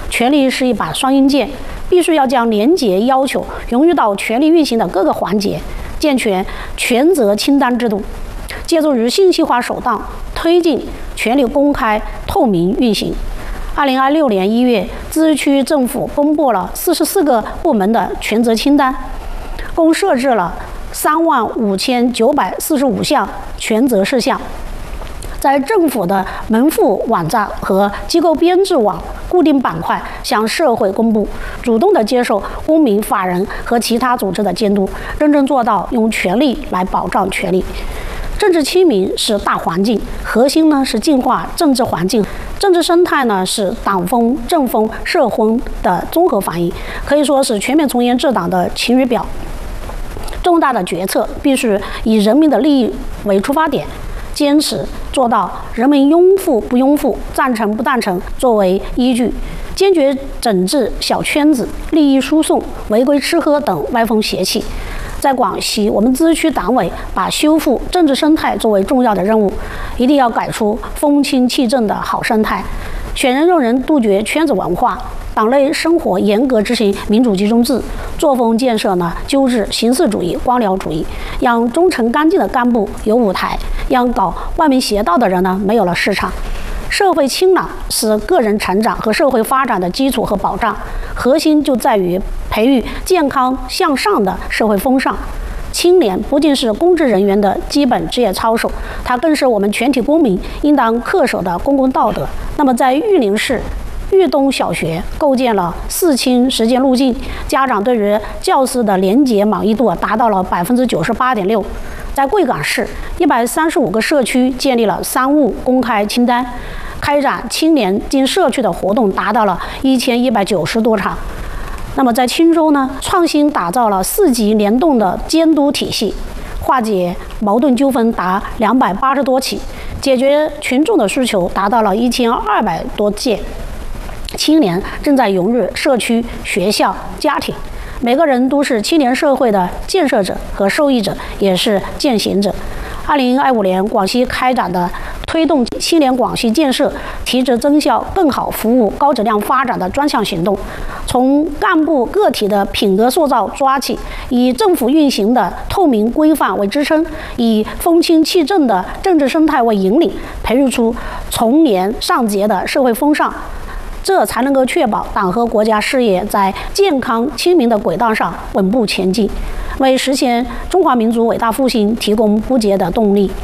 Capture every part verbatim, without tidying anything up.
权力是一把双刃剑，必须要将廉洁要求融入到权力运行的各个环节，健全权责清单制度，借助于信息化手段推进权力公开透明运行。二零二六年一月，自治区政府公布了四十四个部门的权责清单，共设置了三万五千九百四十五项权责事项，在政府的门户网站和机构编制网固定板块向社会公布，主动地接受公民、法人和其他组织的监督，真正做到用权力来保障权利。政治清明是大环境，核心呢是净化政治环境，政治生态呢是党风、政风、社风的综合反应，可以说是全面从严治党的晴雨表。重大的决策必须以人民的利益为出发点，坚持做到人民拥护不拥护、赞成不赞成作为依据，坚决整治小圈子、利益输送、违规吃喝等歪风邪气。在广西，我们自治区党委把修复政治生态作为重要的任务，一定要改出风清气正的好生态，选人用人，杜绝圈子文化。党内生活严格执行民主集中制，作风建设呢纠治形式主义、官僚主义，让忠诚干净的干部有舞台，让搞歪门邪道的人呢没有了市场。社会清朗是个人成长和社会发展的基础和保障，核心就在于培育健康向上的社会风尚。清廉不仅是公职人员的基本职业操守，它更是我们全体公民应当恪守的公共道德。那么，在玉林市豫东小学构建了四清实践路径，家长对于教师的廉洁满意度达到了百分之九十八点六。在贵港市，一百三十五个社区建立了三务公开清单，开展青年进社区的活动达到了一千一百九十多场。那么在钦州呢，创新打造了四级联动的监督体系，化解矛盾纠纷达两百八十多起，解决群众的需求达到了一千二百多件。青年正在融入社区、学校、家庭，每个人都是青年社会的建设者和受益者，也是践行者。二零二五年，广西开展的推动青年广西建设、提质增效、更好服务、高质量发展的专项行动，从干部个体的品格塑造抓起，以政府运行的透明规范为支撑，以风清气正的政治生态为引领，培育出从严上节的社会风尚。这才能够确保党和国家事业在健康清明的轨道上稳步前进，为实现中华民族伟大复兴提供不竭的动力。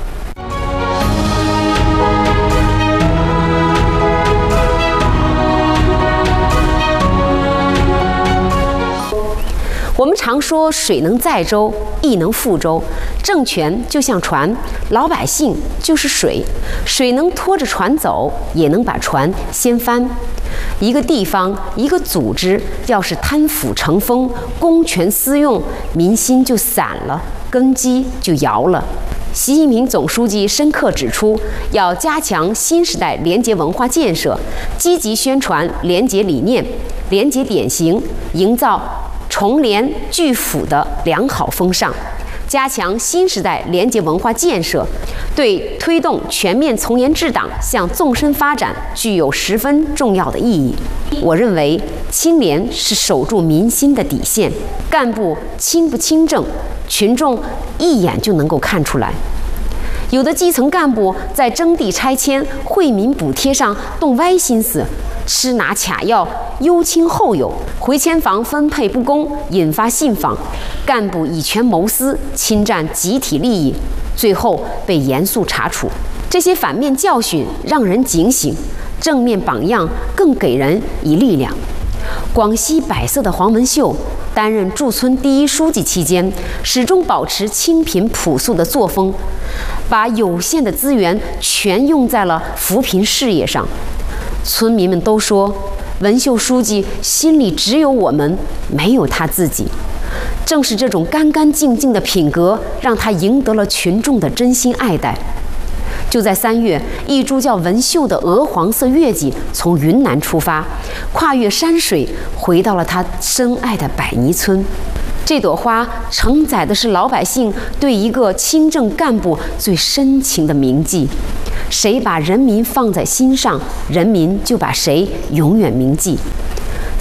我们常说水能载舟，亦能覆舟。政权就像船，老百姓就是水，水能拖着船走，也能把船掀翻。一个地方、一个组织，要是贪腐成风、公权私用，民心就散了，根基就摇了。习近平总书记深刻指出，要加强新时代廉洁文化建设，积极宣传廉洁理念、廉洁典型，营造崇廉拒腐的良好风尚，加强新时代廉洁文化建设，对推动全面从严治党向纵深发展具有十分重要的意义。我认为，清廉是守住民心的底线，干部清不清正，群众一眼就能够看出来。有的基层干部在征地拆迁、惠民补贴上动歪心思，吃拿卡要，优亲厚友，回迁房分配不公，引发信访，干部以权谋私，侵占集体利益，最后被严肃查处。这些反面教训让人警醒，正面榜样更给人以力量。广西百色的黄文秀担任驻村第一书记期间，始终保持清贫朴素的作风，把有限的资源全用在了扶贫事业上。村民们都说，文秀书记心里只有我们，没有他自己。正是这种干干净净的品格，让他赢得了群众的真心爱戴。就在三月，一株叫文秀的鹅黄色月季从云南出发，跨越山水，回到了他深爱的百泥村。这朵花承载的是老百姓对一个清正干部最深情的铭记。谁把人民放在心上，人民就把谁永远铭记。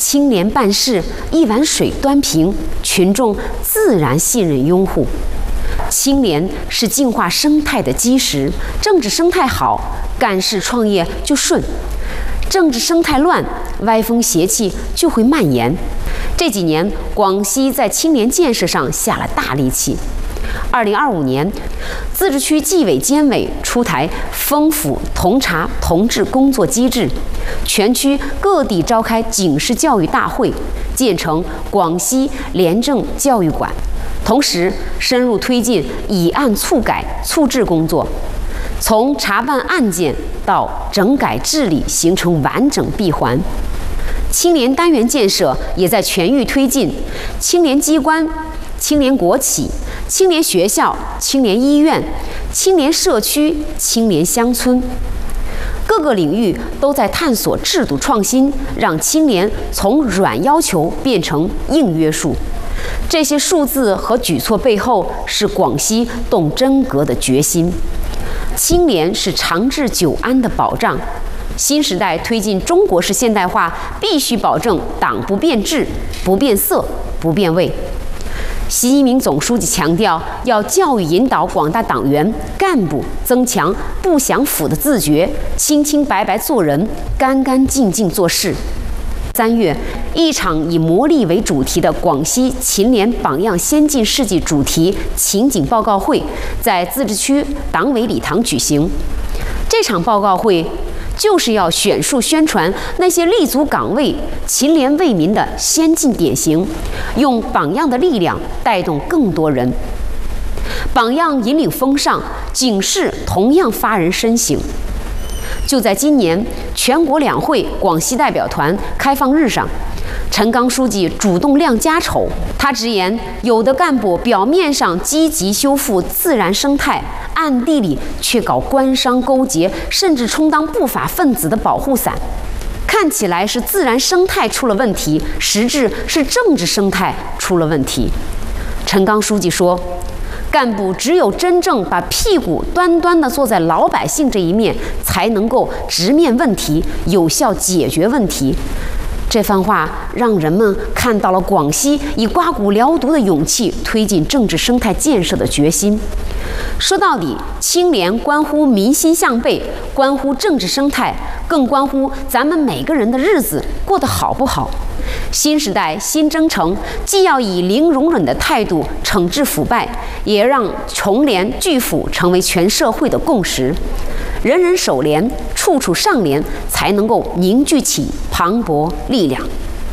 清廉办事，一碗水端平，群众自然信任拥护。清廉是净化生态的基石，政治生态好，干事创业就顺；政治生态乱，歪风邪气就会蔓延。这几年，广西在清廉建设上下了大力气。二零二五年，自治区纪委监委出台丰富同察同治工作机制，全区各地召开警示教育大会，建成广西廉政教育馆，同时深入推进以案促改促治工作，从查办案件到整改治理形成完整闭环。青年单元建设也在全域推进，青年机关、青年国企、青年学校、青年医院、青年社区、青年乡村，各个领域都在探索制度创新，让青年从软要求变成硬约束。这些数字和举措背后是广西动真格的决心。青年是长治久安的保障。新时代推进中国式现代化，必须保证党不变质、不变色、不变味。习近平总书记强调，要教育引导广大党员干部增强不享腐的自觉，清清白白做人，干干净净做事。三月，一场以磨砺为主题的广西秦联榜样先进事迹主题情景报告会在自治区党委礼堂举行。这场报告会就是要选述宣传那些立足岗位、勤廉为民的先进典型，用榜样的力量带动更多人。榜样引领风尚，警示同样发人深省。就在今年全国两会广西代表团开放日上，陈刚书记主动亮家丑，他直言，有的干部表面上积极修复自然生态，暗地里却搞官商勾结，甚至充当不法分子的保护伞。看起来是自然生态出了问题，实质是政治生态出了问题。陈刚书记说，干部只有真正把屁股端端地坐在老百姓这一面，才能够直面问题，有效解决问题。这番话让人们看到了广西以刮骨疗毒的勇气推进政治生态建设的决心。说到底，清廉关乎民心向背，关乎政治生态，更关乎咱们每个人的日子过得好不好。新时代新征程，既要以零容忍的态度惩治腐败，也让从廉拒腐成为全社会的共识。人人守廉，处处上廉，才能够凝聚起磅礴力量。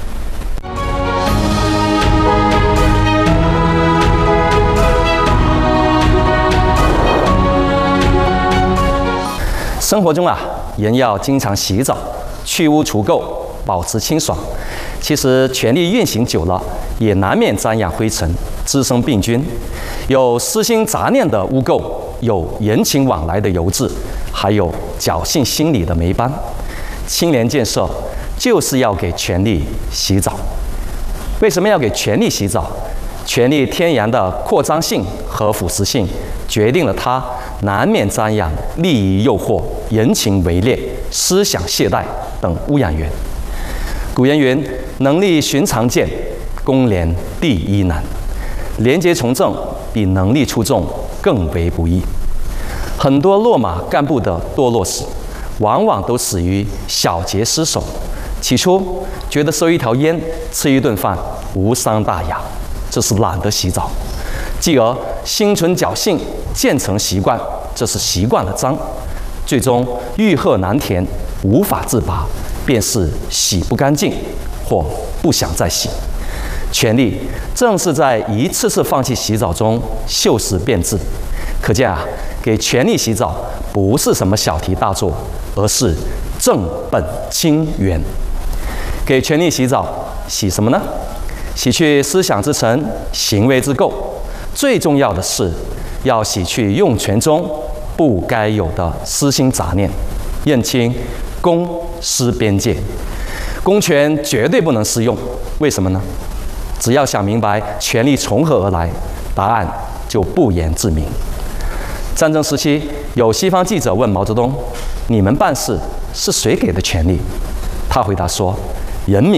生活中啊，人要经常洗澡，去污除垢，保持清爽。其实权力运行久了，也难免沾染灰尘，滋生病菌。有私心杂念的污垢，有人情往来的油渍，还有侥幸心理的霉斑。清廉建设就是要给权力洗澡。为什么要给权力洗澡？权力天然的扩张性和腐蚀性，决定了它难免沾染利益诱惑、人情伪劣、思想懈怠等污染源。古人云：“能力寻常见，公廉第一难。”廉洁从政比能力出众更为不易。很多落马干部的堕落史，往往都始于小节失守。起初觉得收一条烟、吃一顿饭无伤大雅，这是懒得洗澡；继而心存侥幸，渐成习惯，这是习惯了脏；最终欲壑难填，无法自拔，便是洗不干净，或不想再洗。权力正是在一次次放弃洗澡中锈蚀变质。可见啊，给权力洗澡不是什么小题大做，而是正本清源。给权力洗澡，洗什么呢？洗去思想之尘、行为之垢。最重要的是，要洗去用权中不该有的私心杂念，认清公私边界。公权绝对不能私用，为什么呢？只要想明白权力从何而来，答案就不言自明。战争时期，有西方记者问毛泽东：“你们办事是谁给的权力？”他回答说：“人民。”